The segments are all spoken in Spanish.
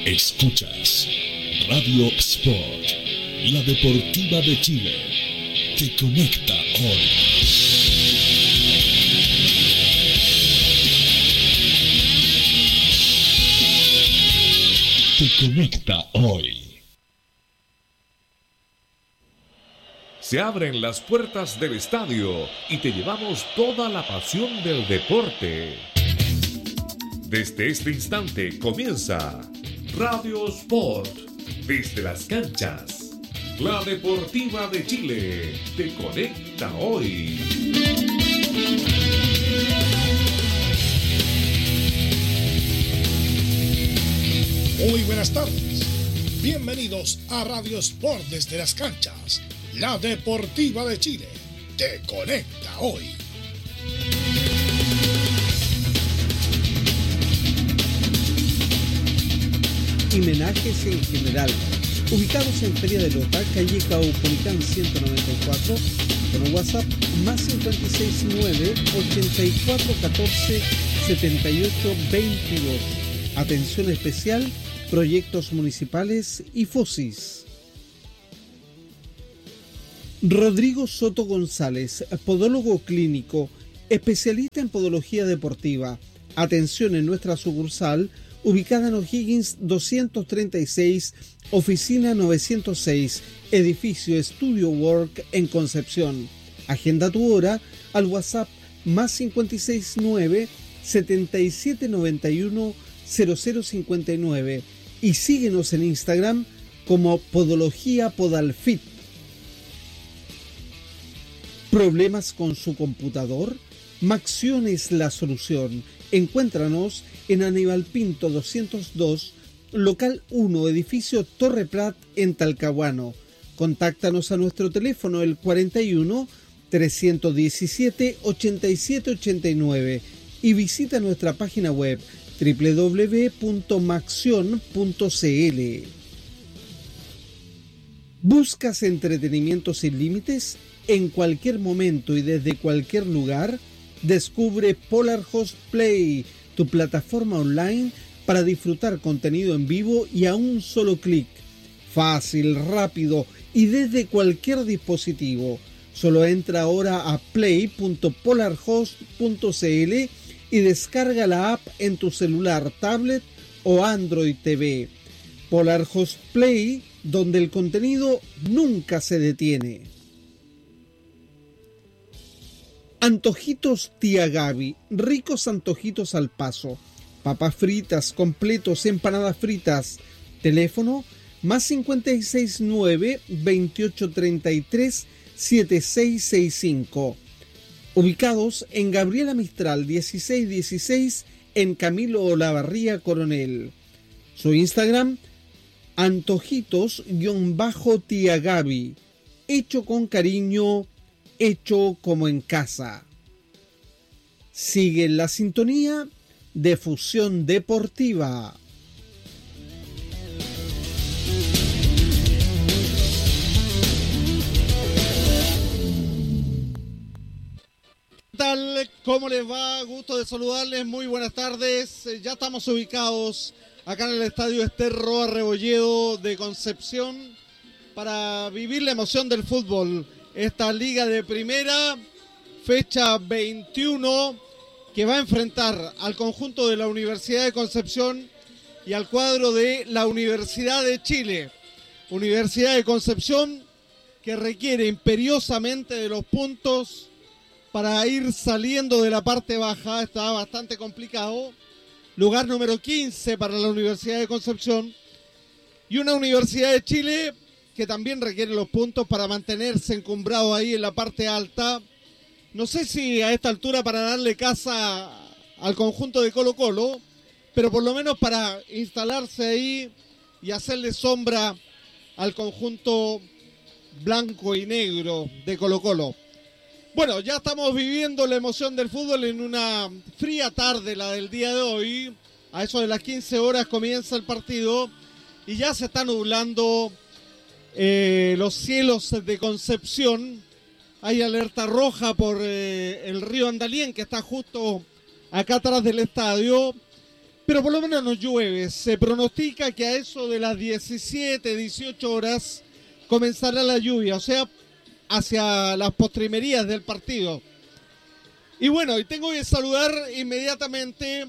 Escuchas Radio Sport, la deportiva de Chile. Te conecta hoy. Te conecta hoy. Se abren las puertas del estadio y te llevamos toda la pasión del deporte. Desde este instante comienza Radio Sport, desde las canchas. La deportiva de Chile te conecta hoy. Muy buenas tardes. Bienvenidos a Radio Sport desde las canchas. La deportiva de Chile te conecta hoy. Homenajes en general, ubicados en Feria de Lota, calle Caupolicán 194, con WhatsApp más 569 8414 7822. Atención especial, proyectos municipales y FOSIS. Rodrigo Soto González, podólogo clínico, especialista en podología deportiva. Atención en nuestra sucursal, ubicada en O'Higgins 236, oficina 906, edificio Studio Work en Concepción. Agenda tu hora al WhatsApp más 569 7791 0059 y síguenos en Instagram como Podología Podalfit. ¿Problemas con su computador? Maxion es la solución. Encuéntranos en Aníbal Pinto 202, local 1, edificio Torre Prat en Talcahuano. Contáctanos a nuestro teléfono el 41 317 8789 y visita nuestra página web www.maxion.cl. ¿Buscas entretenimiento sin límites? En cualquier momento y desde cualquier lugar, descubre Polar Host Play, tu plataforma online para disfrutar contenido en vivo y a un solo clic. Fácil, rápido y desde cualquier dispositivo. Solo entra ahora a play.polarhost.cl y descarga la app en tu celular, tablet o Android TV. Polar Host Play, donde el contenido nunca se detiene. Antojitos Tía Gaby, ricos antojitos al paso, papas fritas, completos, empanadas fritas. Teléfono más 569 2833 7665. Ubicados en Gabriela Mistral 1616 en Camilo Olavarría Coronel. Su Instagram, antojitos-Tía Gaby, hecho con cariño, hecho como en casa. Sigue la sintonía de Fusión Deportiva. ¿Qué tal? ¿Cómo les va? Gusto de saludarles, muy buenas tardes. Ya estamos ubicados acá en el Estadio Ester Roa Rebolledo de Concepción para vivir la emoción del fútbol. Esta liga de primera, fecha 21, que va a enfrentar al conjunto de la Universidad de Concepción y al cuadro de la Universidad de Chile. Universidad de Concepción que requiere imperiosamente de los puntos para ir saliendo de la parte baja. Está bastante complicado. Lugar número 15 para la Universidad de Concepción. Y una Universidad de Chile que también requiere los puntos para mantenerse encumbrado ahí en la parte alta. No sé si a esta altura para darle casa al conjunto de Colo-Colo, pero por lo menos para instalarse ahí y hacerle sombra al conjunto blanco y negro de Colo-Colo. Bueno, ya estamos viviendo la emoción del fútbol en una fría tarde, la del día de hoy. A eso de las 15 horas comienza el partido y ya se está nublando los cielos de Concepción. Hay alerta roja por el río Andalien, que está justo acá atrás del estadio. pero por lo menos no llueve. Se pronostica que a eso de las 17, 18 horas comenzará la lluvia, o sea, hacia las postrimerías del partido. Y bueno, y tengo que saludar inmediatamente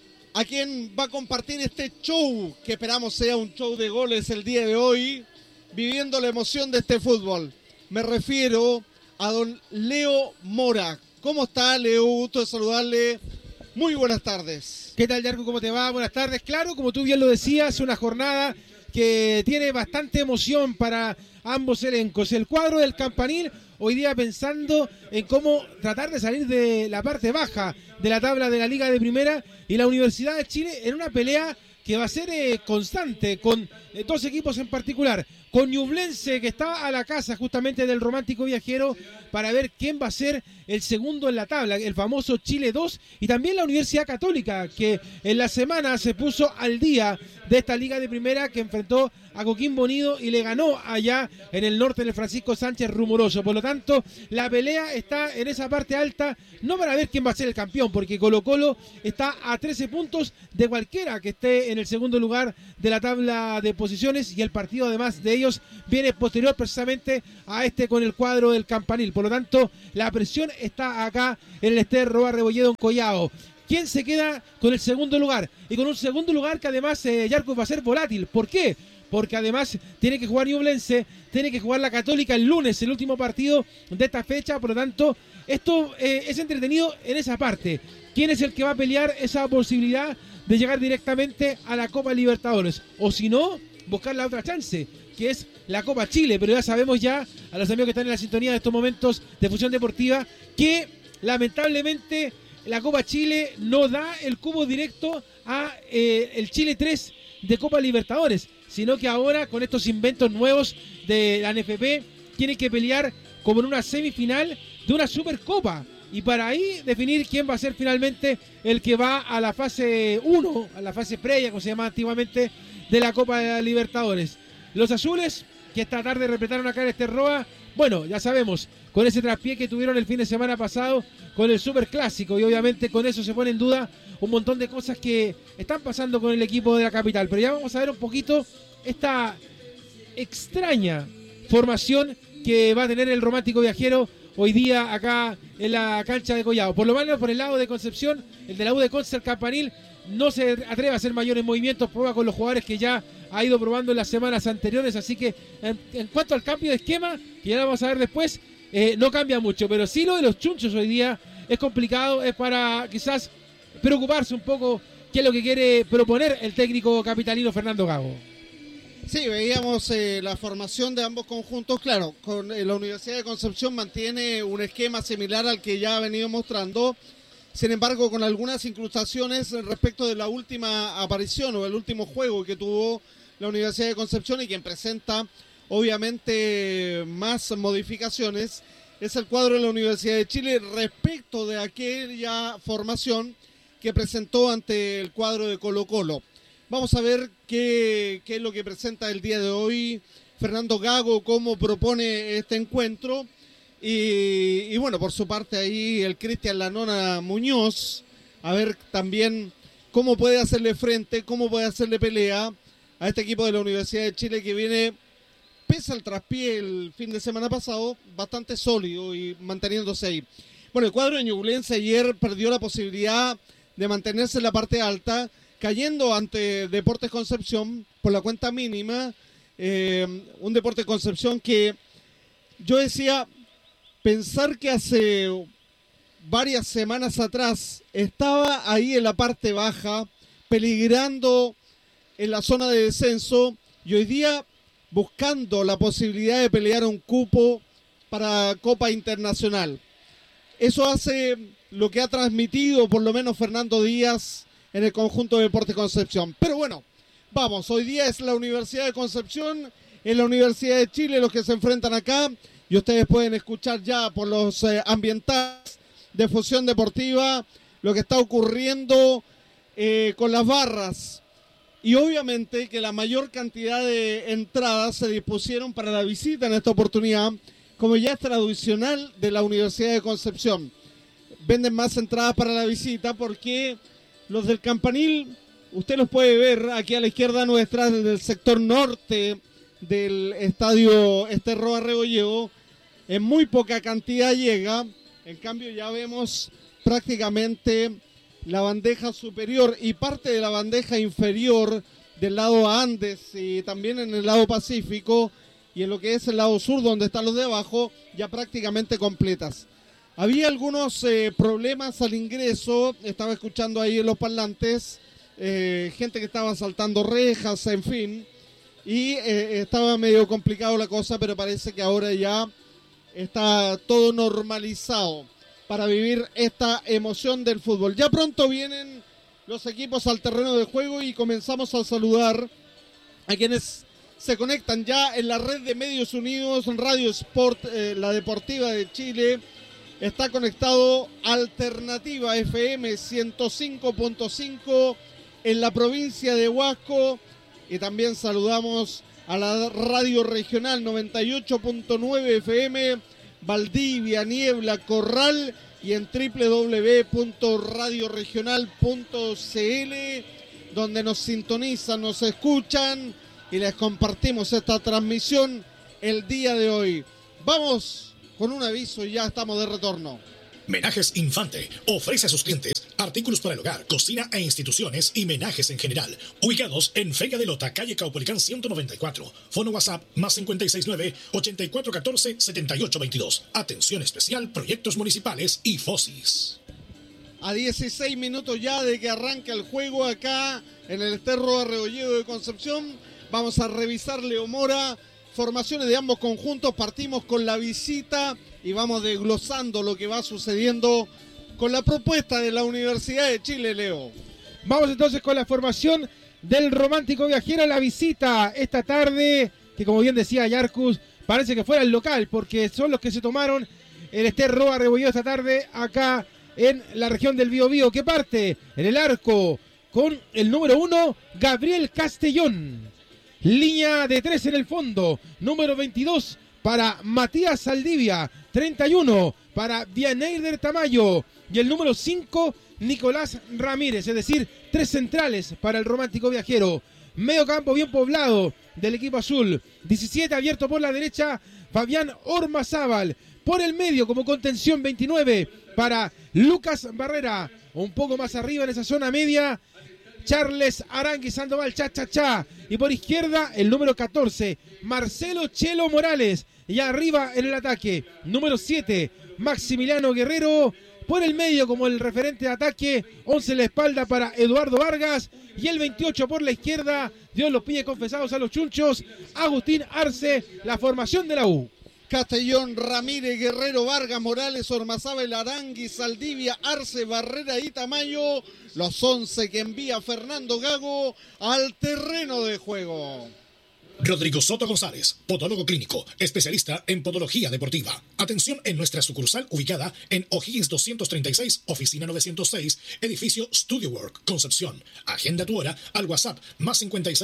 a quien va a compartir este show, que esperamos sea un show de goles el día de hoy, viviendo la emoción de este fútbol. Me refiero a don Leo Mora. ¿Cómo está, Leo? Gusto de saludarle. Muy buenas tardes. ¿Qué tal, Yarko? ¿Cómo te va? Buenas tardes. Claro, como tú bien lo decías, una jornada que tiene bastante emoción para ambos elencos. El cuadro del Campanil hoy día pensando en cómo tratar de salir de la parte baja de la tabla de la Liga de Primera, y la Universidad de Chile en una pelea que va a ser constante con dos equipos en particular, con Ñublense, que está a la casa justamente del Romántico Viajero, para ver quién va a ser el segundo en la tabla, el famoso Chile 2, y también la Universidad Católica, que en la semana se puso al día de esta Liga de Primera, que enfrentó a Coquimbo Unido y le ganó allá en el norte del Francisco Sánchez Rumoroso. Por lo tanto, la pelea está en esa parte alta, no para ver quién va a ser el campeón, porque Colo-Colo está a 13 puntos de cualquiera que esté en el segundo lugar de la tabla de posiciones, y el partido además de ellos viene posterior precisamente a este con el cuadro del Campanil. Por lo tanto, la presión está acá en el Ester Roa Rebolledo en Collao. ¿Quién se queda con el segundo lugar? Y con un segundo lugar que además, Yarko, va a ser volátil. ¿Por qué? Porque además tiene que jugar Ñublense, tiene que jugar la Católica el lunes, el último partido de esta fecha. Por lo tanto, esto es entretenido en esa parte. ¿Quién es el que va a pelear esa posibilidad de llegar directamente a la Copa Libertadores? O si no, buscar la otra chance, que es la Copa Chile. Pero ya sabemos ya, a los amigos que están en la sintonía de estos momentos de Fusión Deportiva, que lamentablemente la Copa Chile no da el cubo directo a el Chile 3 de Copa Libertadores, sino que ahora con estos inventos nuevos de la NFP tienen que pelear como en una semifinal de una Supercopa, y para ahí definir quién va a ser finalmente el que va a la fase 1, a la fase previa, como se llama antiguamente, de la Copa Libertadores. Los azules, que esta tarde respetaron acá en Esterroa, bueno, ya sabemos, con ese traspié que tuvieron el fin de semana pasado con el Superclásico, y obviamente con eso se pone en duda un montón de cosas que están pasando con el equipo de la capital. Pero ya vamos a ver un poquito esta extraña formación que va a tener el Romántico Viajero hoy día acá en la cancha de Collao. Por lo menos por el lado de Concepción, el de la U de Conce, el Campanil, no se atreve a hacer mayores movimientos, prueba con los jugadores que ya ha ido probando en las semanas anteriores. Así que en cuanto al cambio de esquema, que ya lo vamos a ver después, no cambia mucho. Pero sí, lo de los chunchos hoy día es complicado, es para quizás preocuparse un poco qué es lo que quiere proponer el técnico capitalino Fernando Gago. Sí, veíamos la formación de ambos conjuntos. Claro, con la Universidad de Concepción mantiene un esquema similar al que ya ha venido mostrando, sin embargo con algunas incrustaciones respecto de la última aparición o el último juego que tuvo la Universidad de Concepción, y quien presenta obviamente más modificaciones es el cuadro de la Universidad de Chile respecto de aquella formación que presentó ante el cuadro de Colo-Colo. Vamos a ver qué es lo que presenta el día de hoy Fernando Gago, cómo propone este encuentro. Y bueno, por su parte ahí el Cristian Lanona Muñoz, a ver también cómo puede hacerle frente, cómo puede hacerle pelea a este equipo de la Universidad de Chile, que viene, pese al traspié el fin de semana pasado, bastante sólido y manteniéndose ahí. Bueno, el cuadro de Ñublense ayer perdió la posibilidad de mantenerse en la parte alta, cayendo ante Deportes Concepción por la cuenta mínima. Un Deportes Concepción que yo decía, pensar que hace varias semanas atrás estaba ahí en la parte baja, peligrando en la zona de descenso, y hoy día buscando la posibilidad de pelear un cupo para Copa Internacional. Eso hace lo que ha transmitido por lo menos Fernando Díaz en el conjunto de Deportes Concepción. Pero bueno, vamos, hoy día es la Universidad de Concepción, es la Universidad de Chile los que se enfrentan acá, y ustedes pueden escuchar ya por los ambientales de Fusión Deportiva lo que está ocurriendo con las barras. Y obviamente que la mayor cantidad de entradas se dispusieron para la visita en esta oportunidad, como ya es tradicional de la Universidad de Concepción. Venden más entradas para la visita porque los del Campanil usted los puede ver aquí a la izquierda nuestra, del sector norte del estadio Roa Rebolledo. En muy poca cantidad llega, en cambio ya vemos prácticamente la bandeja superior y parte de la bandeja inferior del lado Andes y también en el lado Pacífico y en lo que es el lado sur donde están los de abajo ya prácticamente completas. Había algunos problemas al ingreso, estaba escuchando ahí en los parlantes, gente que estaba saltando rejas, en fin, y estaba medio complicado la cosa, pero parece que ahora ya está todo normalizado para vivir esta emoción del fútbol. Ya pronto vienen los equipos al terreno de juego y comenzamos a saludar a quienes se conectan ya en la red de medios unidos, Radio Sport, la Deportiva de Chile. Está conectado Alternativa FM 105.5 en la provincia de Huasco y también saludamos a la radio regional 98.9 FM Valdivia, Niebla, Corral y en www.radioregional.cl donde nos sintonizan, nos escuchan y les compartimos esta transmisión el día de hoy. Vamos con un aviso y ya estamos de retorno. Menajes Infante ofrece a sus clientes artículos para el hogar, cocina e instituciones y menajes en general. Ubicados en Feria de Lota, calle Caupolicán 194. Fono WhatsApp más 569-8414-7822. Atención especial, proyectos municipales y FOSIS. A 16 minutos ya de que arranque el juego acá en el Roa Rebolledo de Concepción. Vamos a revisar, Leo Mora, formaciones de ambos conjuntos. Partimos con la visita y vamos desglosando lo que va sucediendo con la propuesta de la Universidad de Chile, Leo. Vamos entonces con la formación del Romántico Viajero. La visita esta tarde, que como bien decía Yarcus, parece que fuera el local, porque son los que se tomaron el Roa Rebolledo esta tarde acá en la región del Biobío, que parte en el arco con el número 1, Gabriel Castellón. Línea de 3 en el fondo, número 22 para Matías Saldivia, 31 para Vianeyder Tamayo y el número 5, Nicolás Ramírez, es decir, 3 centrales para el Romántico Viajero. Medio campo bien poblado del equipo azul, 17 abierto por la derecha, Fabián Ormazábal. Por el medio como contención 29 para Lucas Barrera, un poco más arriba en esa zona media, Charles Arangui Sandoval, cha. Y por izquierda, el número 14, Marcelo Chelo Morales. Y arriba en el ataque, número 7, Maximiliano Guerrero. Por el medio como el referente de ataque, 11 en la espalda para Eduardo Vargas. Y el 28 por la izquierda, Dios los pide confesados a los chunchos, Agustín Arce, la formación de la U. Castellón, Ramírez, Guerrero, Vargas, Morales, Ormazábal, Arangui, Saldivia, Arce, Barrera y Tamayo, los 11 que envía Fernando Gago al terreno de juego. Rodrigo Soto González, podólogo clínico, especialista en podología deportiva. Atención en nuestra sucursal ubicada en O'Higgins 236, oficina 906, edificio Studio Work, Concepción. Agenda tu hora al WhatsApp más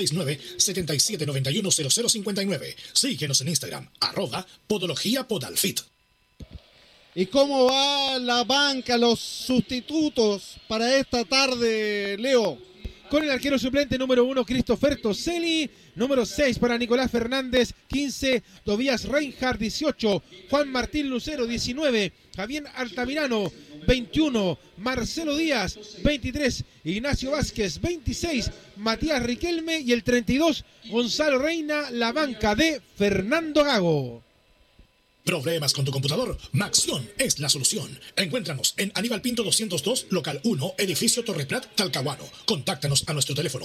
569-7791-0059. Síguenos en Instagram, @podologiapodalfit. ¿Y cómo va la banca, los sustitutos para esta tarde, Leo? Con el arquero suplente número 1, Christopher Toselli. Número 6 para Nicolás Fernández, 15, Tobías Reinhardt, 18, Juan Martín Lucero, 19, Javier Altamirano, 21, Marcelo Díaz, 23, Ignacio Vázquez, 26, Matías Riquelme y el 32, Gonzalo Reina, la banca de Fernando Gago. ¿Problemas con tu computador? Maxión es la solución. Encuéntranos en Aníbal Pinto 202, local 1, edificio Torre Prat, Talcahuano. Contáctanos a nuestro teléfono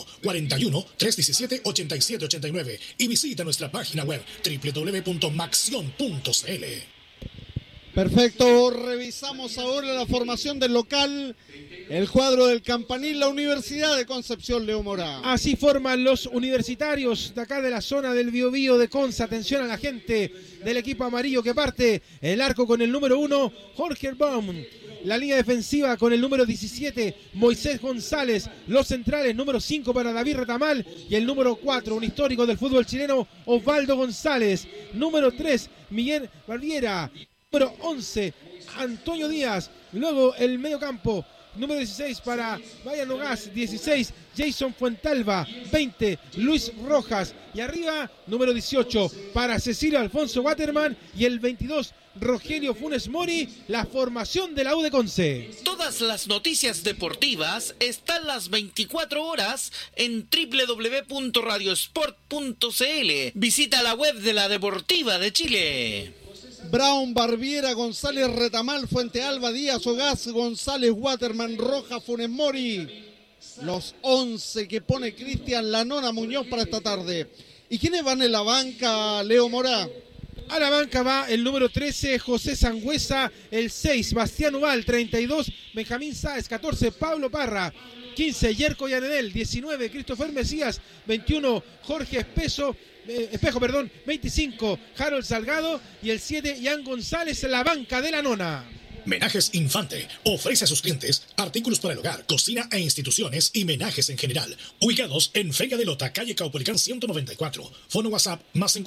41-317-8789 y visita nuestra página web www.maxion.cl. Perfecto, revisamos ahora la formación del local, el cuadro del Campanil, la Universidad de Concepción, Leo Mora. Así forman los universitarios de acá de la zona del Biobío de Conce. Atención a la gente del equipo amarillo que parte el arco con el número 1, Jorge Baum. La línea defensiva con el número 17, Moisés González. Los centrales, número 5 para David Retamal y el número 4, un histórico del fútbol chileno, Osvaldo González. Número 3, Miguel Barbiera. Número 11, Antonio Díaz. Luego el medio campo número 16 para Bayern Nogas, 16 Jason Fuentalba, 20 Luis Rojas y arriba número 18 para Cecilio Alfonso Waterman y el 22 Rogelio Funes Mori, la formación de la U de Conce. Todas las noticias deportivas están las 24 horas en www.radiosport.cl. Visita la web de la Deportiva de Chile. Brown, Barbiera, González, Retamal, Fuente Alba, Díaz, Ogaz, González, Waterman, Roja, Funes Mori. Los 11 que pone Cristian Lanona Muñoz para esta tarde. ¿Y quiénes van en la banca, Leo Mora? A la banca va el número 13, José Sangüesa, el 6, Bastián Ubal, 32, Benjamín Sáez, 14, Pablo Parra, 15, Yerko Yanedel, 19, Christopher Mesías, 21, Jorge Espejo, 25, Harold Salgado y el 7, Ian González, la banca de la nona. Menajes Infante ofrece a sus clientes artículos para el hogar, cocina e instituciones y menajes en general. Ubicados en Feria de Lota, calle Caupolicán 194. Fono WhatsApp más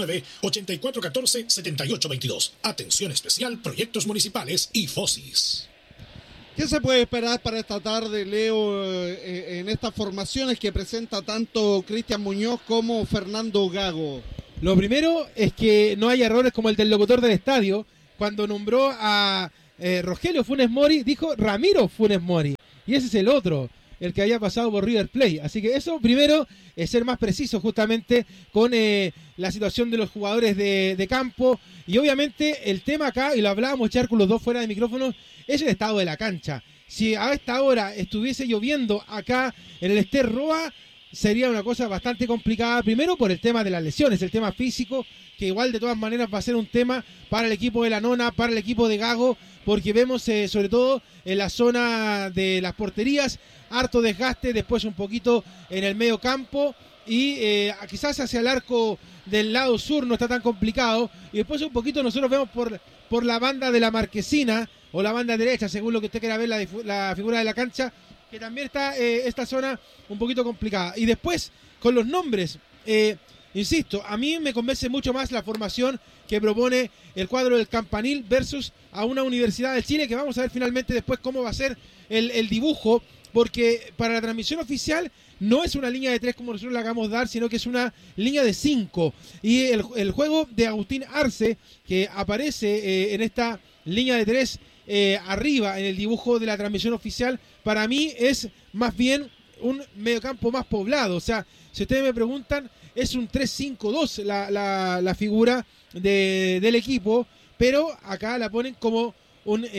569-8414-7822. Atención especial, proyectos municipales y FOSIS. ¿Qué se puede esperar para esta tarde, Leo, en estas formaciones que presenta tanto Cristian Muñoz como Fernando Gago? Lo primero es que no haya errores como el del locutor del estadio, cuando nombró a Rogelio Funes Mori, dijo Ramiro Funes Mori, y ese es el otro, el que había pasado por River Plate. Así que eso primero es ser más preciso justamente con la situación de los jugadores de campo, y obviamente el tema acá, y lo hablábamos ya con los dos fuera de micrófono, es el estado de la cancha. Si a esta hora estuviese lloviendo acá en el Ester Roa, sería una cosa bastante complicada, primero por el tema de las lesiones, el tema físico, que igual de todas maneras va a ser un tema para el equipo de la nona, para el equipo de Gago, porque vemos sobre todo en la zona de las porterías, harto desgaste, después un poquito en el medio campo, y quizás hacia el arco del lado sur no está tan complicado, y después un poquito nosotros vemos por la banda de la Marquesina, o la banda derecha, según lo que usted quiera ver la figura de la cancha, que también está esta zona un poquito complicada. Y después, con los nombres, insisto, a mí me convence mucho más la formación que propone el cuadro del Campanil versus a una Universidad de Chile, que vamos a ver finalmente después cómo va a ser el dibujo, porque para la transmisión oficial no es una línea de 3 como nosotros la hagamos dar, sino que es una línea de 5. Y el juego de Agustín Arce, que aparece en esta línea de 3 arriba en el dibujo de la transmisión oficial, para mí es más bien un mediocampo más poblado. O sea, si ustedes me preguntan, es un 3-5-2 la figura del equipo, pero acá la ponen como un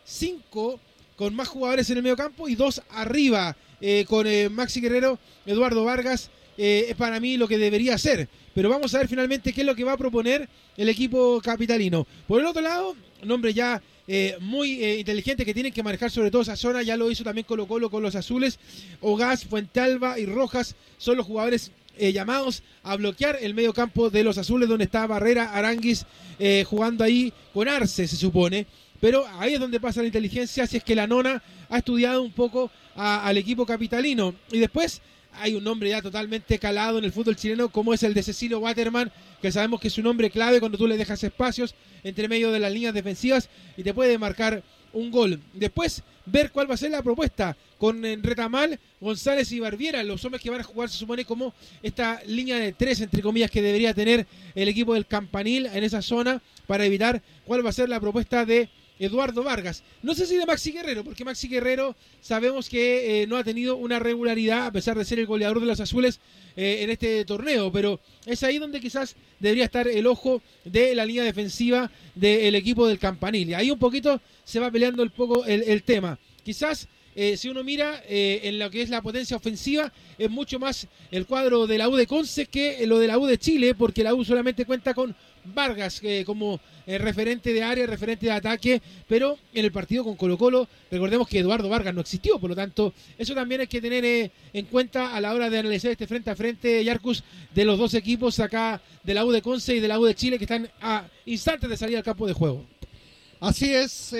5 con más jugadores en el mediocampo y 2 arriba, con Maxi Guerrero, Eduardo Vargas, es para mí lo que debería ser. Pero vamos a ver finalmente qué es lo que va a proponer el equipo capitalino. Por el otro lado, nombre ya muy inteligente que tienen que manejar sobre todo esa zona, ya lo hizo también Colo-Colo con los azules. Ogaz, Fuentealba y Rojas son los jugadores llamados a bloquear el medio campo de los azules, donde está Barrera, Aranguis jugando ahí con Arce, se supone. Pero ahí es donde pasa la inteligencia, si es que la nona ha estudiado un poco al equipo capitalino. Y después hay un nombre ya totalmente calado en el fútbol chileno, como es el de Cecilio Waterman, que sabemos que es un hombre clave cuando tú le dejas espacios entre medio de las líneas defensivas y te puede marcar un gol. Después, ver cuál va a ser la propuesta con Retamal, González y Barbiera, los hombres que van a jugar, se supone, como esta línea de 3, entre comillas, que debería tener el equipo del Campanil en esa zona, para evitar cuál va a ser la propuesta de Eduardo Vargas. No sé si de Maxi Guerrero, porque Maxi Guerrero sabemos que no ha tenido una regularidad, a pesar de ser el goleador de los azules en este torneo, pero es ahí donde quizás debería estar el ojo de la línea defensiva del equipo del Campanil. Y ahí un poquito se va peleando el tema. Quizás si uno mira en lo que es la potencia ofensiva, es mucho más el cuadro de la U de Conce que lo de la U de Chile, porque la U solamente cuenta con Vargas como referente de área, referente de ataque, pero en el partido con Colo-Colo, recordemos que Eduardo Vargas no existió, por lo tanto, eso también hay que tener en cuenta a la hora de analizar este frente a frente, Yarcus, de los dos equipos acá, de la U de Conce y de la U de Chile, que están a instantes de salir al campo de juego. Así es,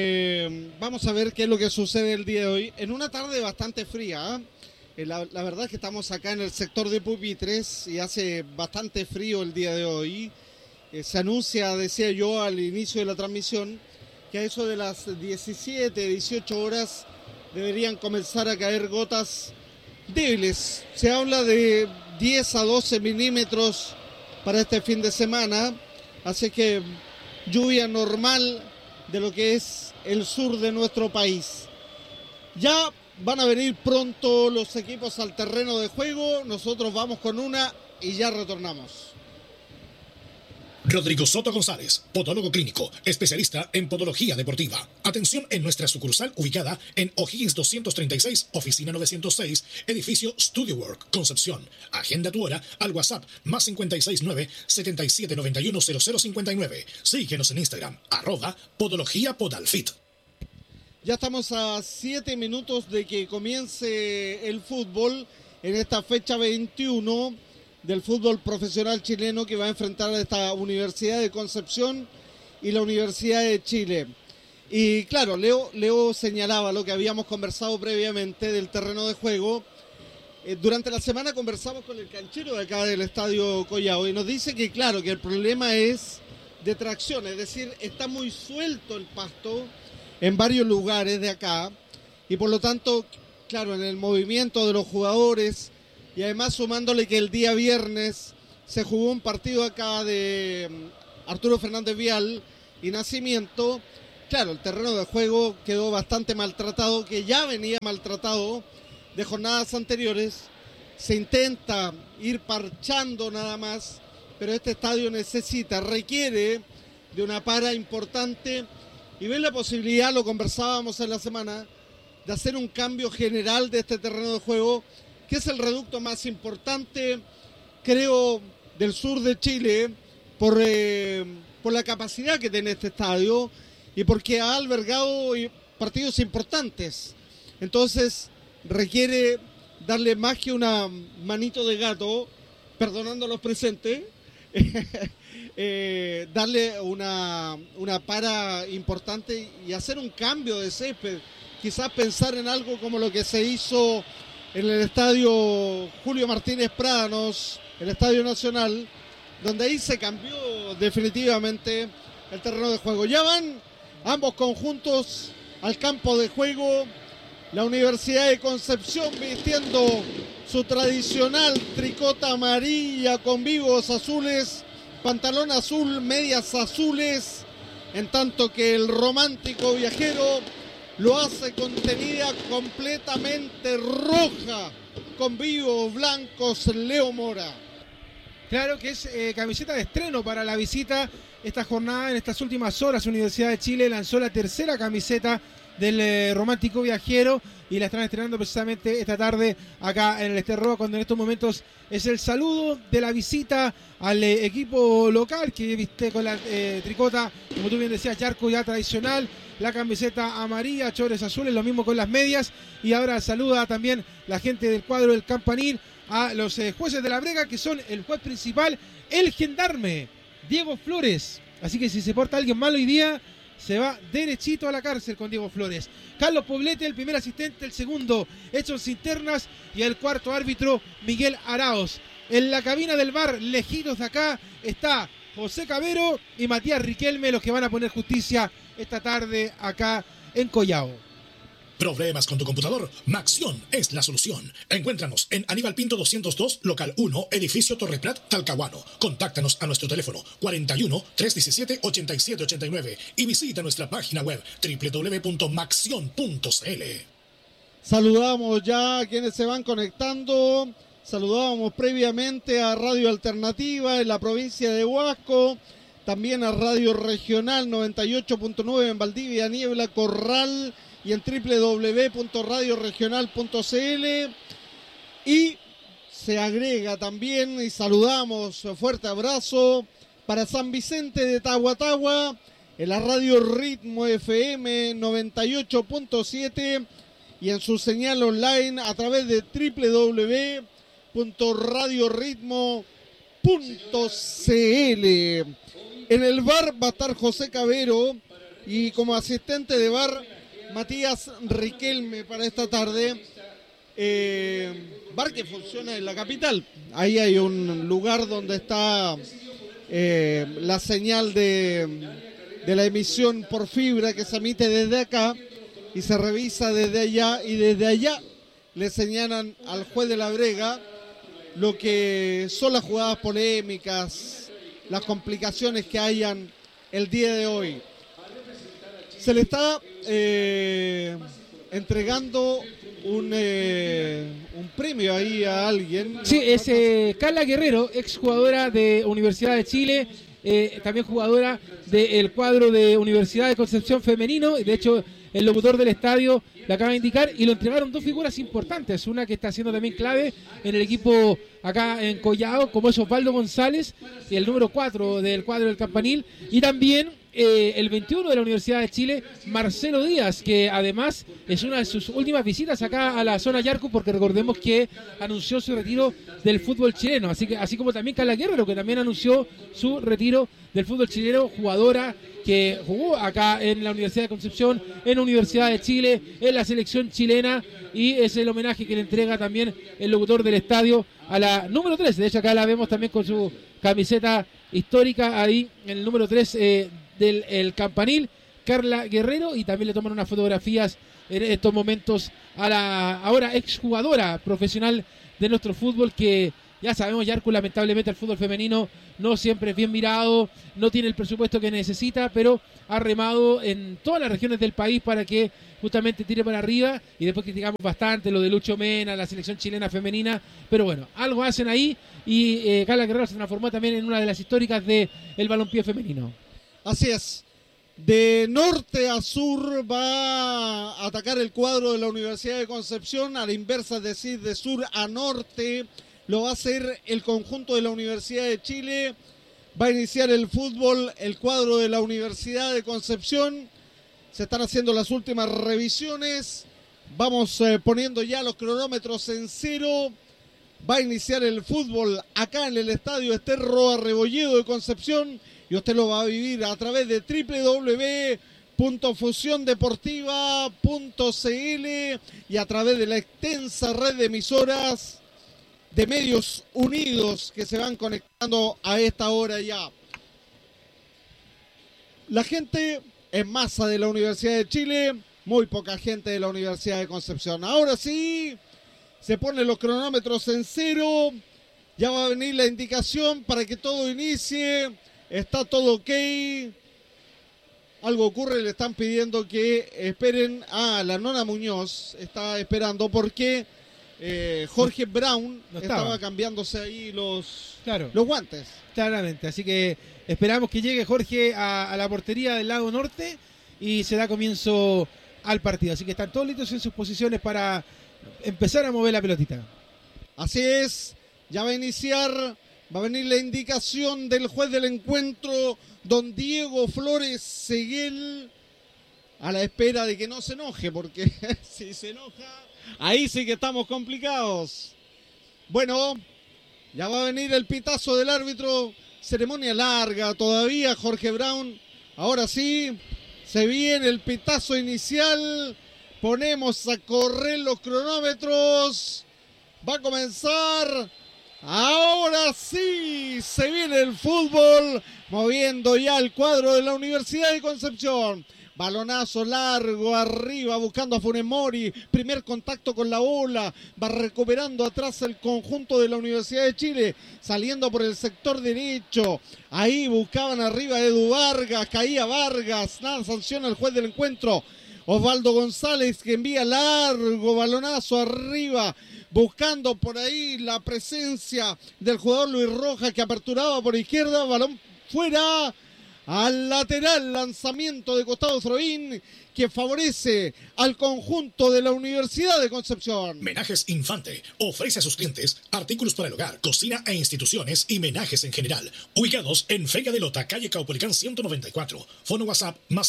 vamos a ver qué es lo que sucede el día de hoy, en una tarde bastante fría, la verdad es que estamos acá en el sector de Pupitres y hace bastante frío el día de hoy. Se anuncia, decía yo al inicio de la transmisión, que a eso de las 17, 18 horas deberían comenzar a caer gotas débiles. Se habla de 10 a 12 milímetros para este fin de semana, así que lluvia normal de lo que es el sur de nuestro país. Ya van a venir pronto los equipos al terreno de juego, nosotros vamos con una y ya retornamos. Rodrigo Soto González, podólogo clínico, especialista en podología deportiva. Atención en nuestra sucursal ubicada en O'Higgins 236, oficina 906, edificio Studio Work, Concepción. Agenda tu hora al WhatsApp más 569-7791-0059. Síguenos en Instagram, @podologiapodalfit. Ya estamos a 7 minutos de que comience el fútbol en esta fecha 21 del fútbol profesional chileno, que va a enfrentar a esta Universidad de Concepción y la Universidad de Chile. Y claro, Leo señalaba lo que habíamos conversado previamente del terreno de juego. Durante la semana conversamos con el canchero de acá del Estadio Collao y nos dice que claro, que el problema es de tracción, es decir, está muy suelto el pasto en varios lugares de acá y por lo tanto, claro, en el movimiento de los jugadores. Y además sumándole que el día viernes se jugó un partido acá de Arturo Fernández Vial y Nacimiento. Claro, el terreno de juego quedó bastante maltratado, que ya venía maltratado de jornadas anteriores. Se intenta ir parchando nada más, pero este estadio requiere de una para importante y ve la posibilidad, lo conversábamos en la semana, de hacer un cambio general de este terreno de juego, que es el reducto más importante, creo, del sur de Chile, por la capacidad que tiene este estadio y porque ha albergado partidos importantes. Entonces requiere darle más que una manito de gato, perdonando a los presentes, darle una para importante y hacer un cambio de césped. Quizás pensar en algo como lo que se hizo en el estadio Julio Martínez Prádanos, el Estadio Nacional, donde ahí se cambió definitivamente el terreno de juego. Ya van ambos conjuntos al campo de juego. La Universidad de Concepción vistiendo su tradicional tricota amarilla con vivos azules, pantalón azul, medias azules, en tanto que el romántico viajero lo hace con tenida completamente roja, con vivos blancos Leo Mora. Claro que es camiseta de estreno para la visita esta jornada. En estas últimas horas, Universidad de Chile lanzó la tercera camiseta del romántico viajero y la están estrenando precisamente esta tarde acá en el Esterroa, cuando en estos momentos es el saludo de la visita al equipo local, que viste con la tricota, como tú bien decías, charco ya tradicional, la camiseta amarilla, chores azules, lo mismo con las medias, y ahora saluda también la gente del cuadro del Campanil a los jueces de la brega, que son el juez principal, el gendarme Diego Flores. Así que si se porta alguien mal hoy día, se va derechito a la cárcel con Diego Flores. Carlos Poblete, el primer asistente, el segundo Edson Cinternas y el cuarto árbitro Miguel Araos. En la cabina del bar, lejitos de acá, está José Cabero y Matías Riquelme, los que van a poner justicia esta tarde acá en Collao. ¿Problemas con tu computador? Maxión es la solución. Encuéntranos en Aníbal Pinto 202, local 1, edificio Torre Prat, Talcahuano. Contáctanos a nuestro teléfono 41 317 8789 y visita nuestra página web www.maxion.cl. Saludamos ya a quienes se van conectando. Saludábamos previamente a Radio Alternativa en la provincia de Huasco, también a Radio Regional 98.9 en Valdivia, Niebla, Corral y en www.radioregional.cl. Y se agrega también, y saludamos, fuerte abrazo para San Vicente de Tahuatahua en la Radio Ritmo FM 98.7 y en su señal online a través de www.radioritmo.cl. En el bar va a estar José Cabero y como asistente de bar Matías Riquelme para esta tarde. Bar que funciona en la capital. Ahí hay un lugar donde está la señal de la emisión por fibra que se emite desde acá. y se revisa desde allá, y desde allá le señalan al juez de la Brega lo que son las jugadas polémicas, las complicaciones que hayan el día de hoy. Se le está entregando un premio ahí a alguien. Sí, es Carla Guerrero, exjugadora de Universidad de Chile, también jugadora del cuadro de Universidad de Concepción femenino. De hecho, el locutor del estadio le acaba de indicar, y lo entregaron dos figuras importantes, una que está siendo también clave en el equipo acá en Collado, como es Osvaldo González, el número 4 del cuadro del Campanil, y también el 21 de la Universidad de Chile, Marcelo Díaz, que además es una de sus últimas visitas acá a la zona Yarcu, porque recordemos que anunció su retiro del fútbol chileno, así como también Carla Guerrero, que también anunció su retiro del fútbol chileno, jugadora que jugó acá en la Universidad de Concepción, en la Universidad de Chile, en la selección chilena, y es el homenaje que le entrega también el locutor del estadio a la número 3. De hecho, acá la vemos también con su camiseta histórica ahí, en el número 3 del el Campanil, Carla Guerrero, y también le toman unas fotografías en estos momentos a la ahora exjugadora profesional de nuestro fútbol, que ya sabemos, Yarcu, lamentablemente el fútbol femenino no siempre es bien mirado, no tiene el presupuesto que necesita, pero ha remado en todas las regiones del país para que justamente tire para arriba. Y después criticamos bastante lo de Lucho Mena, la selección chilena femenina, pero bueno, algo hacen ahí, y Carla Guerrero se transformó también en una de las históricas del balompié femenino. Así es. De norte a sur va a atacar el cuadro de la Universidad de Concepción, a la inversa, es decir, de sur a norte lo va a hacer el conjunto de la Universidad de Chile. Va a iniciar el fútbol el cuadro de la Universidad de Concepción. Se están haciendo las últimas revisiones. Vamos poniendo ya los cronómetros en cero. Va a iniciar el fútbol acá en el estadio Ester Roa Rebolledo de Concepción, y usted lo va a vivir a través de www.fusiondeportiva.cl y a través de la extensa red de emisoras de Medios Unidos que se van conectando a esta hora ya. La gente en masa de la Universidad de Chile, muy poca gente de la Universidad de Concepción. Ahora sí, se ponen los cronómetros en cero, ya va a venir la indicación para que todo inicie, está todo ok. Algo ocurre, le están pidiendo que esperen a la Nona Muñoz, está esperando porque Jorge Brown no estaba cambiándose ahí los guantes. Claramente, así que esperamos que llegue Jorge a la portería del lado norte y se da comienzo al partido. Así que están todos listos en sus posiciones para empezar a mover la pelotita. Así es, ya va a iniciar, va a venir la indicación del juez del encuentro, don Diego Flores Seguel, a la espera de que no se enoje, porque si se enoja, ahí sí que estamos complicados. Bueno, ya va a venir el pitazo del árbitro, ceremonia larga todavía, Jorge Brown. Ahora sí, se viene el pitazo inicial, ponemos a correr los cronómetros, va a comenzar. Ahora sí, se viene el fútbol, moviendo ya el cuadro de la Universidad de Concepción. Balonazo largo arriba buscando a Funes Mori, primer contacto con la ola, va recuperando atrás el conjunto de la Universidad de Chile, saliendo por el sector derecho, ahí buscaban arriba a Edu Vargas, caía Vargas, nada, sanciona el juez del encuentro, Osvaldo González que envía largo balonazo arriba, buscando por ahí la presencia del jugador Luis Rojas que aperturaba por izquierda, balón fuera. Al lateral, lanzamiento de costado Throín que favorece al conjunto de la Universidad de Concepción. Menajes Infante ofrece a sus clientes artículos para el hogar, cocina e instituciones y menajes en general. Ubicados en Vega de Lota, calle Caupolicán 194. Fono WhatsApp más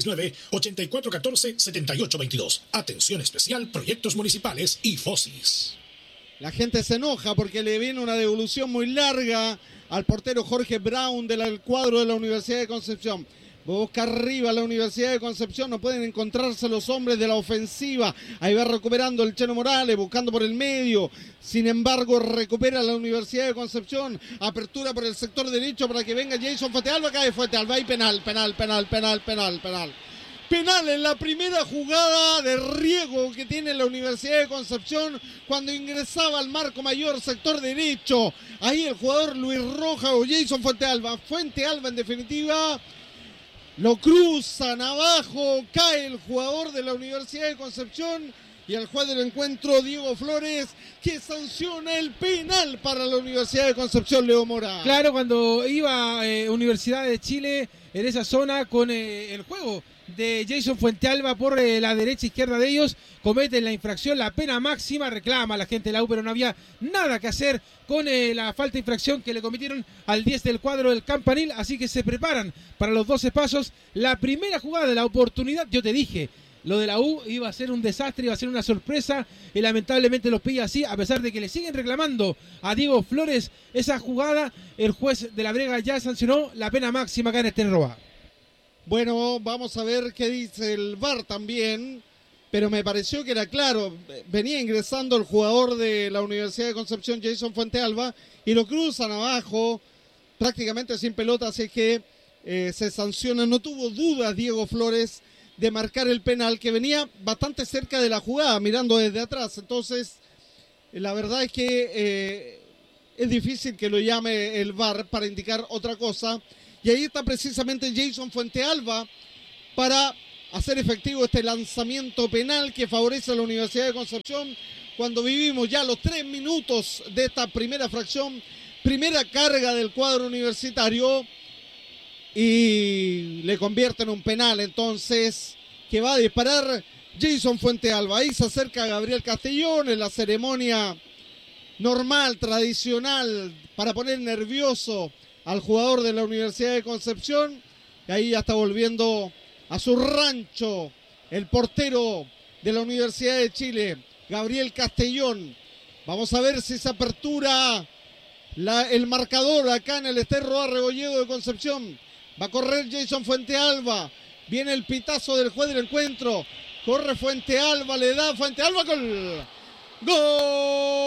569-8414-7822. Atención especial, proyectos municipales y FOSIS. La gente se enoja porque le viene una devolución muy larga al portero Jorge Brown del cuadro de la Universidad de Concepción. Busca arriba la Universidad de Concepción, no pueden encontrarse los hombres de la ofensiva. Ahí va recuperando el Cheno Morales, buscando por el medio. Sin embargo, recupera la Universidad de Concepción. Apertura por el sector derecho para que venga Jason Fuentealba. Cae Fuentealba y penal. Penal en la primera jugada de riego que tiene la Universidad de Concepción cuando ingresaba al marco mayor, sector derecho. Ahí el jugador Luis Rojas o Jason Fuentealba en definitiva. Lo cruzan abajo, cae el jugador de la Universidad de Concepción y el juez del encuentro, Diego Flores, que sanciona el penal para la Universidad de Concepción, Leo Mora. Claro, cuando iba Universidad de Chile en esa zona con el juego de Jason Fuentealba por la derecha izquierda de ellos, cometen la infracción, la pena máxima, reclama a la gente de la U, pero no había nada que hacer con la falta de infracción que le cometieron al 10 del cuadro del Campanil, así que se preparan para los 12 pasos. La primera jugada de la oportunidad, yo te dije, lo de la U iba a ser un desastre, iba a ser una sorpresa y lamentablemente los pilla así, a pesar de que le siguen reclamando a Diego Flores esa jugada. El juez de la Brega ya sancionó la pena máxima acá en Stenroa. Bueno, vamos a ver qué dice el VAR también, pero me pareció que era claro. Venía ingresando el jugador de la Universidad de Concepción, Jason Fuentealba, y lo cruzan abajo prácticamente sin pelota, así que se sanciona. No tuvo dudas Diego Flores de marcar el penal, que venía bastante cerca de la jugada, mirando desde atrás. Entonces, la verdad es que es difícil que lo llame el VAR para indicar otra cosa. Y ahí está precisamente Jason Fuentealba para hacer efectivo este lanzamiento penal que favorece a la Universidad de Concepción. Cuando vivimos ya los 3 minutos de esta primera fracción, primera carga del cuadro universitario, y le convierte en un penal entonces que va a disparar Jason Fuentealba. Ahí se acerca Gabriel Castellón en la ceremonia normal, tradicional, para poner nervioso al jugador de la Universidad de Concepción. Y ahí ya está volviendo a su rancho el portero de la Universidad de Chile, Gabriel Castellón. Vamos a ver si se apertura el marcador acá en el Stenroa Rebolledo de Concepción. Va a correr Jason Fuentealba. Viene el pitazo del juez del encuentro. Corre Fuentealba, le da Fuentealba, gol. ¡Gol!